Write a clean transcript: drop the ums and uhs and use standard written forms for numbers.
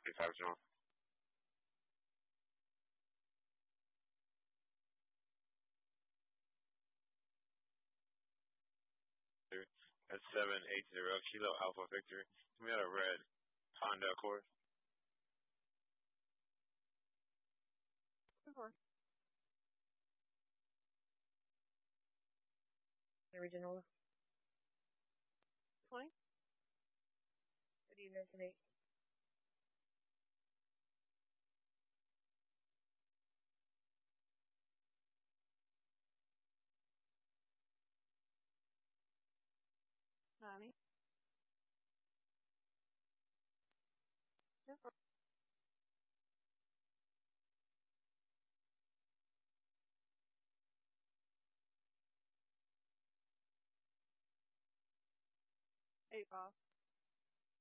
5 John. That's 780 Kilo Alpha Victor. We got a red Honda Accord. Before. Original. 20? What do you resonate? Nani? Before. 8 ball.